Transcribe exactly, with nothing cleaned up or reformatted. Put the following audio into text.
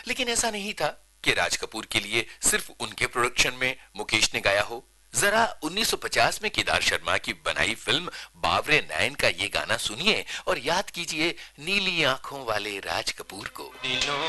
लेकिन ऐसा नहीं था कि राज कपूर के लिए सिर्फ उनके प्रोडक्शन में मुकेश ने गाया हो। जरा उन्नीस सौ पचास में केदार शर्मा की बनाई फिल्म बावरे नैन का ये गाना सुनिए और याद कीजिए नीली आंखों वाले राज कपूर को।